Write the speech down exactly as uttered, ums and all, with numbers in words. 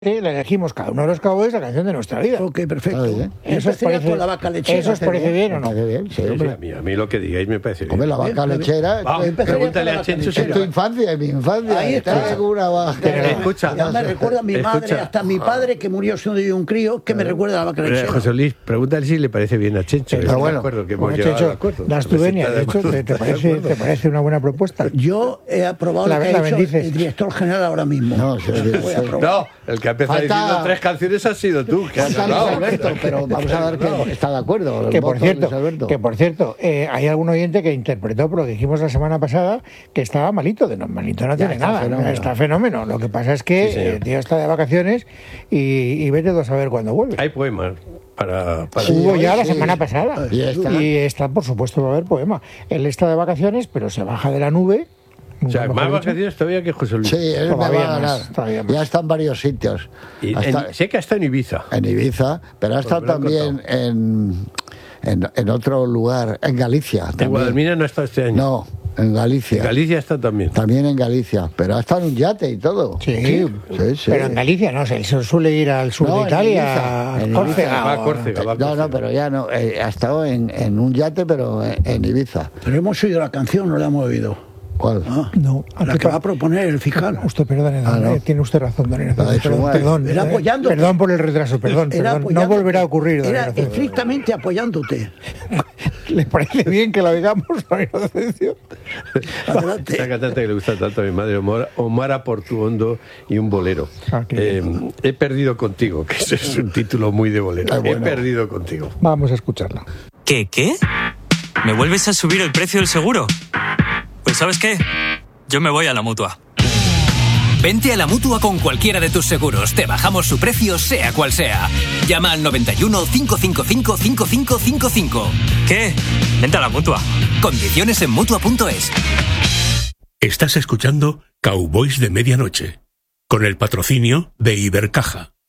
le elegimos cada uno de los cowboys la canción de nuestra vida. Ok, perfecto. ¿Eh? ¿Eso os parece, con la vaca lechera, ¿eso os parece bien o no? Bien, sí, Sí, hombre. sí, a, mí, a mí lo que digáis me parece bien. Hombre, la vaca Bien, lechera. Vamos, es- pregúntale a Chencho si es tu infancia, es mi infancia. Ahí está. Tengo una vaca. Pero, escucha, Ya me recuerda a mi madre, Escucha. hasta mi padre que murió siendo yo un crío, que me recuerda a la vaca Eh, lechera. José Luis, pregúntale si le parece bien a Chencho. Pero Estoy bueno, de acuerdo que hemos Bueno, llegado Checho, al acuerdo. das A tu ver si venia, está de de hecho, acuerdo. ¿te, te parece, ¿te parece una buena propuesta? Yo he aprobado La- lo que la ha hecho bendices. el director general ahora mismo. No, sí, sí, Voy a sí. aprobar. No, el que ha empezado Falta- diciendo tres canciones has sido tú. Que has Falta Luis hablado. Alberto, pero vamos a ver que está de acuerdo. El Que por voto de Luis cierto, Alberto. que por cierto eh, hay algún oyente que interpretó por lo que dijimos la semana pasada que estaba malito, de no, malito no Ya tiene está nada, fenómeno. está fenómeno. Lo que pasa es que Sí, señor. el tío está de vacaciones y, y vete tú a saber cuándo vuelve. Hay poemas para... para Sí, Hubo hoy ya la sí. semana pasada. Y está. Y está, por supuesto, va a haber poema. Él está de vacaciones, pero se baja de la nube. O sea, nunca más mejor dicho. vacaciones todavía que José Luis. Sí, él me Todavía va a más, ganar. todavía más. Ya está en varios sitios. Y Ha estado en- sé que está en Ibiza. en Ibiza, pero ha estado me lo han también en, en, en otro lugar, en Galicia. En También. Guadalmina no ha estado este año. No, en Galicia. En Galicia está también. También en Galicia, pero ha estado en un yate y todo. Sí, sí, sí. pero en Galicia no, se se suele ir al sur No, de en Italia, Ibiza, a en Córcega. Ibiza. Va a o- Córcega, va a No, Córcega. no, pero ya no. eh, ha estado en, en un yate, pero en, en Ibiza. Pero hemos oído la canción, no la hemos oído. ¿Cuál? Ah, No, la aquí que pa- va a proponer el fiscal. Usted, perdone, Ah, don- no. eh, tiene usted razón, don Inocencio. La de Perdón, Sumar. perdón, Era eh, apoyándote. perdón por el retraso, perdón, Era perdón. No apoyándote. volverá a ocurrir, don Era Inocencio. estrictamente apoyándote. ¿Le parece bien que lo digamos, don Inocencio? Adelante. Esa cantante que le gusta tanto a mi madre, Omar, Omar Portuondo y un bolero. Ah, qué Eh, he perdido contigo, que ese es un título muy de bolero. Ah, bueno. He perdido contigo. Vamos a escucharlo. ¿Qué, qué? ¿Me vuelves a subir el precio del seguro? Pues ¿sabes qué? Yo me voy a la Mutua. Vente a la Mutua con cualquiera de tus seguros. Te bajamos su precio, sea cual sea. Llama al noventa y uno, cinco cinco cinco, cinco cinco cinco cinco. ¿Qué? Vente a la Mutua. Condiciones en Mutua punto es. Estás escuchando Cowboys de Medianoche, con el patrocinio de Ibercaja.